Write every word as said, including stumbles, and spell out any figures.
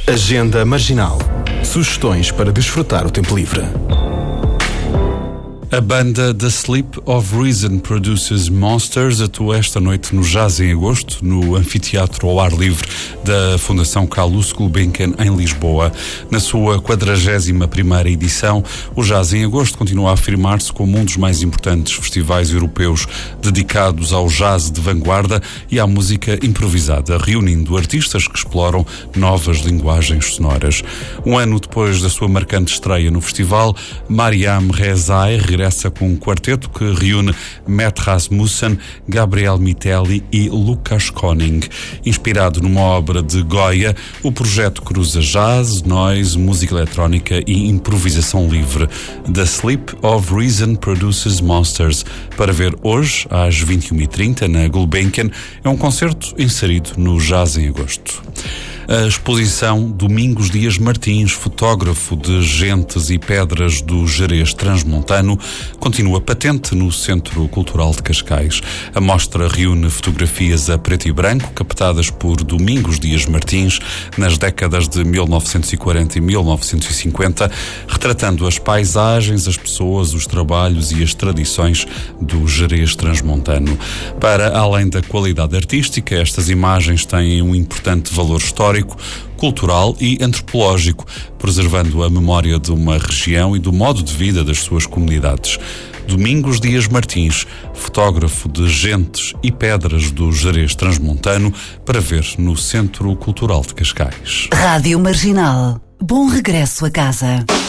Agenda Marginal. Sugestões para desfrutar o tempo livre. A banda The Sleep of Reason Produces Monsters atua esta noite no Jazz em Agosto, no Anfiteatro ao Ar Livre da Fundação Carlos Gulbenkian, em Lisboa. Na sua quadragésima primeira edição, o Jazz em Agosto continua a afirmar-se como um dos mais importantes festivais europeus dedicados ao jazz de vanguarda e à música improvisada, reunindo artistas que exploram novas linguagens sonoras. Um ano depois da sua marcante estreia no festival, Mariam Rezai regressa com um quarteto que reúne Matt Rasmussen, Gabriel Mitelli e Lukas Koning. Inspirado numa obra de Goya, o projeto cruza jazz, noise, música eletrónica e improvisação livre. The Sleep of Reason Produces Monsters. Para ver hoje, às vinte e uma e trinta, na Gulbenkian, é um concerto inserido no Jazz em Agosto. A exposição Domingos Dias Martins, fotógrafo de gentes e pedras do Gerês Transmontano, continua patente no Centro Cultural de Cascais. A mostra reúne fotografias a preto e branco, captadas por Domingos Dias Martins nas décadas de mil novecentos e quarenta e mil novecentos e cinquenta, retratando as paisagens, as pessoas, os trabalhos e as tradições do Gerês Transmontano. Para além da qualidade artística, estas imagens têm um importante valor histórico, cultural e antropológico, preservando a memória de uma região e do modo de vida das suas comunidades. Domingos Dias Martins, fotógrafo de gentes e pedras do Gerês Transmontano, para ver no Centro Cultural de Cascais. Rádio Marginal. Bom regresso a casa.